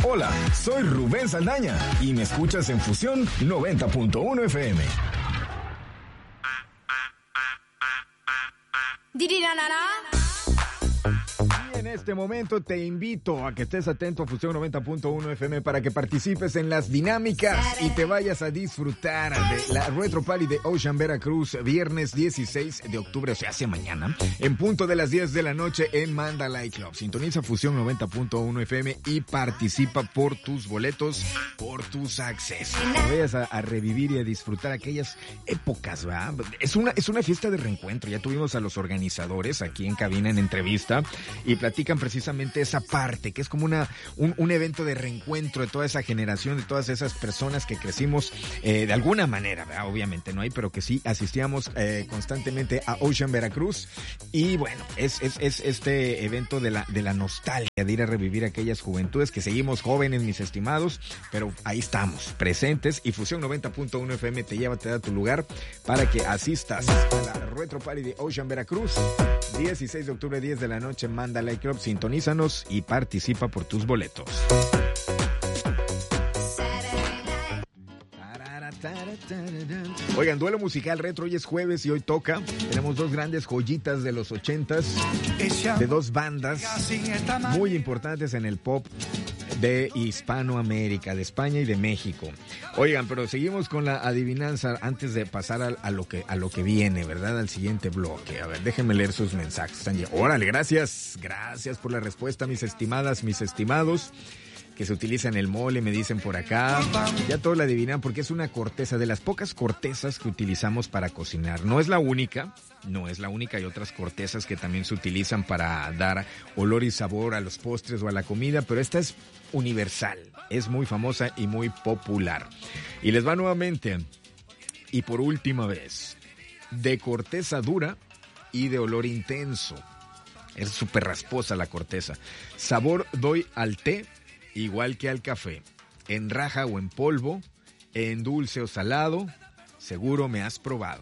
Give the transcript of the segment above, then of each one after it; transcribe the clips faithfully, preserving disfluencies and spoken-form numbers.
Hola, soy Rubén Saldaña y me escuchas en Fusión noventa punto uno F M. Y en este momento te invito a que estés atento a Fusión noventa punto uno F M para que participes en las dinámicas y te vayas a disfrutar de la Retro Party de Ocean Veracruz, viernes dieciséis de octubre, o sea, hacia mañana, en punto de las diez de la noche en Mandalay Club. Sintoniza Fusión noventa punto uno F M y participa por tus boletos, por tus accesos. Te vayas a, a revivir y a disfrutar aquellas épocas, ¿verdad? Es una, es una fiesta de reencuentro. Ya tuvimos a los organizadores aquí en cabina en entrevista y platican precisamente esa parte, que es como una un, un evento de reencuentro de toda esa generación, de todas esas personas que crecimos eh, de alguna manera, ¿verdad? Obviamente no hay, pero que sí asistíamos eh, constantemente a Ocean Veracruz. Y bueno, es, es, es este evento de la, de la nostalgia, de ir a revivir aquellas juventudes que seguimos jóvenes, mis estimados, pero ahí estamos, presentes, y Fusión noventa punto uno F M te lleva, te da tu lugar para que asistas a la Retro Party de Ocean Veracruz, dieciséis de octubre, diez de la noche, Mandalay Club. Sintonízanos y participa por tus boletos. Oigan, duelo musical retro, hoy es jueves y hoy toca. Tenemos dos grandes joyitas de los ochentas, de dos bandas muy importantes en el pop de Hispanoamérica, de España y de México. Oigan, pero seguimos con la adivinanza antes de pasar a, a lo que a lo que viene, ¿verdad? Al siguiente bloque. A ver, déjenme leer sus mensajes. Están ya... Órale, gracias. Gracias por la respuesta, mis estimadas, mis estimados, que se utiliza en el mole, me dicen por acá. Ya todos la adivinan porque es una corteza, de las pocas cortezas que utilizamos para cocinar. No es la única, no es la única. Hay otras cortezas que también se utilizan para dar olor y sabor a los postres o a la comida, pero esta es universal, es muy famosa y muy popular. Y les va nuevamente, y por última vez, de corteza dura y de olor intenso. Es súper rasposa la corteza. Sabor doy al té, igual que al café, en raja o en polvo, en dulce o salado, seguro me has probado.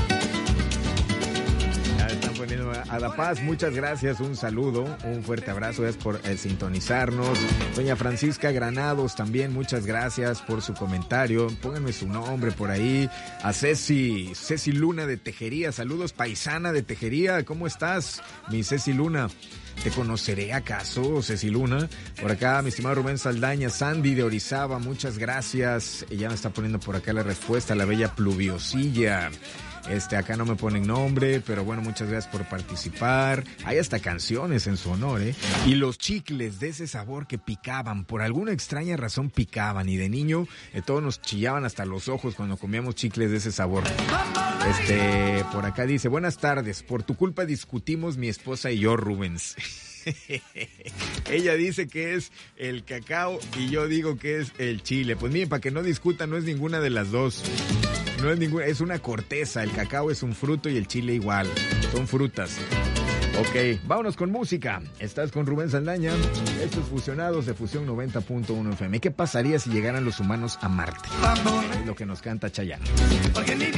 Ya están poniendo a La Paz, muchas gracias, un saludo, un fuerte abrazo, es por el sintonizarnos. Doña Francisca Granados también, muchas gracias por su comentario, pónganme su nombre por ahí. A Ceci, Ceci Luna de Tejería, saludos paisana de Tejería, ¿cómo estás, mi Ceci Luna? ¿Te conoceré acaso, Ceci Luna? Por acá, mi estimado Rubén Saldaña, Sandy de Orizaba, muchas gracias. Ella me está poniendo por acá la respuesta, la bella Pluviosilla. Este, acá no me ponen nombre, pero bueno, muchas gracias por participar. Hay hasta canciones en su honor, ¿eh? Y los chicles de ese sabor que picaban, por alguna extraña razón picaban, y de niño eh, todos nos chillaban hasta los ojos cuando comíamos chicles de ese sabor. Este, por acá dice, buenas tardes, por tu culpa discutimos mi esposa y yo, Rubens. Ella dice que es el cacao y yo digo que es el chile. Pues miren, para que no discutan, no es ninguna de las dos. No es ninguna, es una corteza. El cacao es un fruto y el chile igual. Son frutas. Ok, vámonos con música. Estás con Rubén Saldaña. Estos fusionados de Fusión noventa punto uno F M. ¿Qué pasaría si llegaran los humanos a Marte? Es lo que nos canta Chayanne.